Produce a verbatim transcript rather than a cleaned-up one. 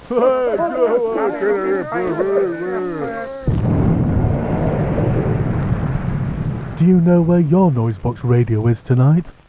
Do you know where your noise box radio is tonight?